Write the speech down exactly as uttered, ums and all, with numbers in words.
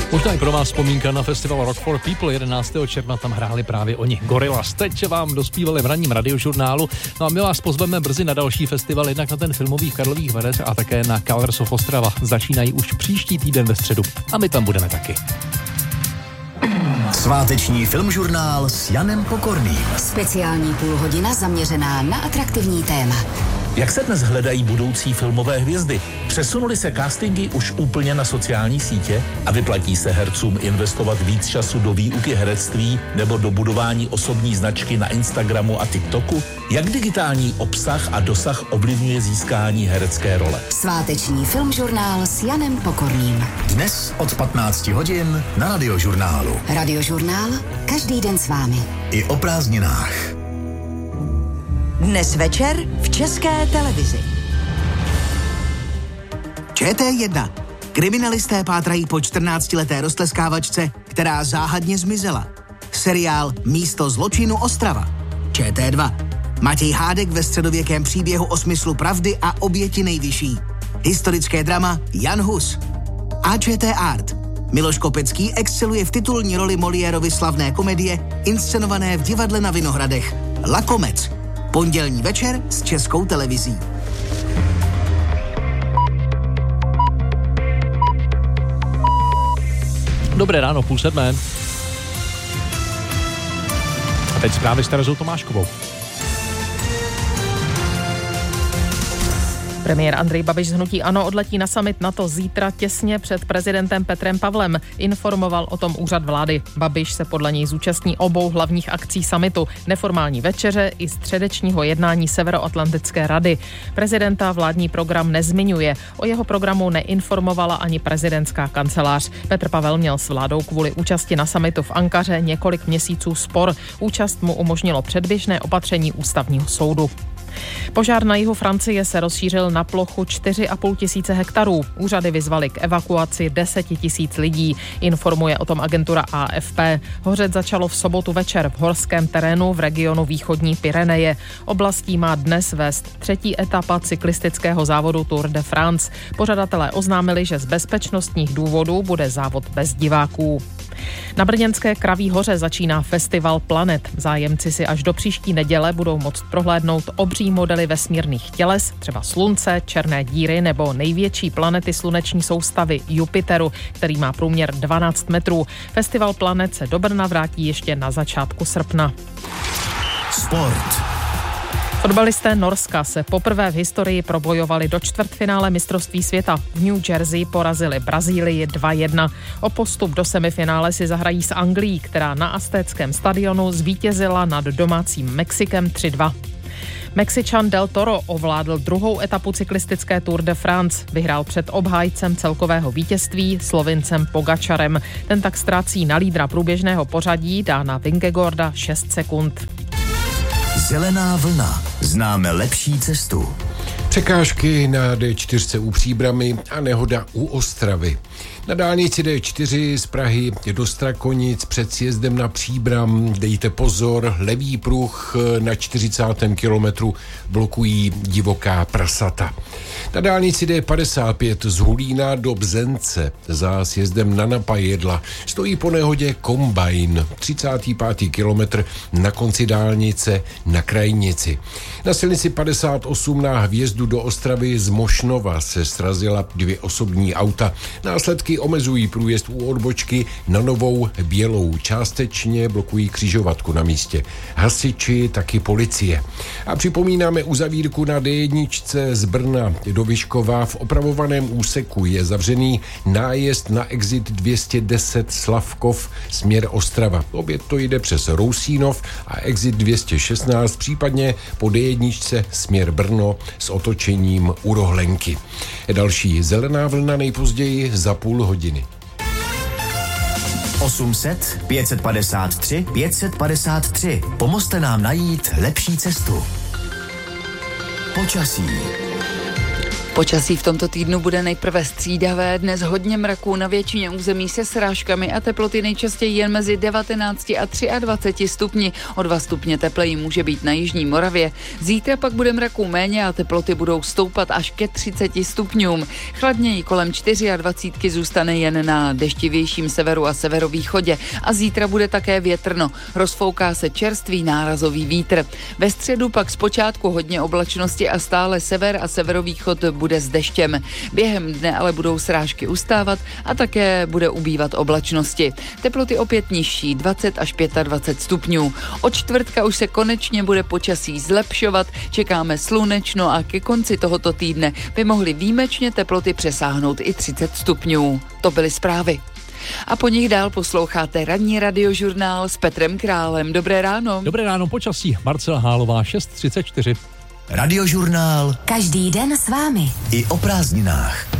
Možná i pro vás vzpomínka na festival Rock for People. jedenáctého června tam hráli právě oni Gorillaz. Teď vám dospívali v ranním radiožurnálu. No a my vás pozveme brzy na další festival, jednak na ten filmový v Karlových Varech a také na Colors of Ostrava. Začínají už příští týden ve středu. A my tam budeme taky. Sváteční filmžurnál s Janem Pokorným. Speciální půlhodina zaměřená na atraktivní téma. Jak se dnes hledají budoucí filmové hvězdy? Přesunuly se castingy už úplně na sociální sítě a vyplatí se hercům investovat víc času do výuky herectví nebo do budování osobní značky na Instagramu a TikToku? Jak digitální obsah a dosah ovlivňuje získání herecké role? Sváteční filmžurnál s Janem Pokorným. Dnes od patnácti hodin na Radiožurnálu. Radiožurnál každý den s vámi. I o prázdninách. Dnes večer v České televizi. Č T jedna. Kriminalisté pátrají po čtrnáctileté roztleskávačce, která záhadně zmizela. Seriál Místo zločinu Ostrava. Č T dva. Matěj Hádek ve středověkém příběhu o smyslu pravdy a oběti nejvyšší. Historické drama Jan Hus. A Č T Art. Miloš Kopecký exceluje v titulní roli Moliérovy slavné komedie, inscenované v divadle na Vinohradech. Lakomec. Pondělní večer s Českou televizí. Dobré ráno, půl sedmé. A teď zprávy s Terezou Tomáškovou. Premiér Andrej Babiš z hnutí ANO odletí na summit NATO zítra těsně před prezidentem Petrem Pavlem. Informoval o tom úřad vlády. Babiš se podle něj zúčastní obou hlavních akcí summitu, neformální večeře i středečního jednání Severoatlantické rady. Prezidenta vládní program nezmiňuje. O jeho programu neinformovala ani prezidentská kancelář. Petr Pavel měl s vládou kvůli účasti na summitu v Ankaře několik měsíců spor. Účast mu umožnilo předběžné opatření ústavního soudu. Požár na jihu Francie se rozšířil na plochu čtyři a půl tisíce hektarů. Úřady vyzvaly k evakuaci deset tisíc lidí, informuje o tom agentura A F P. Hořet začalo v sobotu večer v horském terénu v regionu východní Pyreneje. Oblastí má dnes vést třetí etapa cyklistického závodu Tour de France. Pořadatelé oznámili, že z bezpečnostních důvodů bude závod bez diváků. Na brněnské Kraví hoře začíná festival Planet. Zájemci si až do příští neděle budou moct prohlédnout obří modely vesmírných těles, třeba Slunce, černé díry nebo největší planety sluneční soustavy Jupiteru, který má průměr dvanáct metrů. Festival Planet se do Brna vrátí ještě na začátku srpna. Sport. Fotbalisté Norska se poprvé v historii probojovali do čtvrtfinále mistrovství světa. V New Jersey porazili Brazílii dva jedna. O postup do semifinále si zahrají s Anglií, která na Aztéckém stadionu zvítězila nad domácím Mexikem tři dva. Mexičan Del Toro ovládl druhou etapu cyklistické Tour de France. Vyhrál před obhájcem celkového vítězství Slovincem Pogačarem. Ten tak ztrácí na lídra průběžného pořadí Dána Vingegaarda šest sekund. Zelená vlna. Známe lepší cestu. Překážky na D čtyři u Příbrami a nehoda u Ostravy. Na dálnici D čtyři z Prahy do Strakonic před sjezdem na Příbram dejte pozor, levý pruh na čtyřicátém kilometru blokují divoká prasata. Na dálnici D padesát pět z Hulína do Bzence za sjezdem na Napajedla stojí po nehodě kombajn, třicátý pátý kilometr na konci dálnice na Krajnici. Na silnici padesát osm na vjezdu do Ostravy z Mošnova se srazila dvě osobní auta. Následky omezují průjezd u odbočky na Novou Bělou. Částečně blokují křižovatku na místě. Hasiči, taky policie. A připomínáme uzavírku na D jedna z Brna do Vyškova. V opravovaném úseku je zavřený nájezd na exit dvě stě deset Slavkov směr Ostrava. Opět to jde přes Rousínov a exit dvě stě šestnáct, případně po D jedna směr Brno s otočením u Rohlenky. Další zelená vlna nejpozději za půl hodiny. osm set, pět set padesát tři, pět set padesát tři. Pomozte nám najít lepší cestu. Počasí. Počasí v tomto týdnu bude nejprve střídavé, dnes hodně mraků na většině území se srážkami a teploty nejčastěji jen mezi devatenáct a dvacet tři stupni. O dva stupně tepleji může být na jižní Moravě. Zítra pak bude mraků méně a teploty budou stoupat až ke třiceti stupňům. Chladněji kolem dvacet čtyři zůstane jen na deštivějším severu a severovýchodě a zítra bude také větrno. Rozfouká se čerstvý nárazový vítr. Ve středu pak zpočátku hodně oblačnosti a stále sever a severovýchod bude s deštěm. Během dne ale budou srážky ustávat a také bude ubývat oblačnosti. Teploty opět nižší, dvacet až dvacet pět stupňů. Od čtvrtka už se konečně bude počasí zlepšovat, čekáme slunečno a ke konci tohoto týdne by mohly výjimečně teploty přesáhnout i třicet stupňů. To byly zprávy. A po nich dál posloucháte ranní radiožurnál s Petrem Králem. Dobré ráno. Dobré ráno, počasí. Marcela Hálová, šest třicet čtyři. Radiožurnál. Každý den s vámi. I o prázdninách.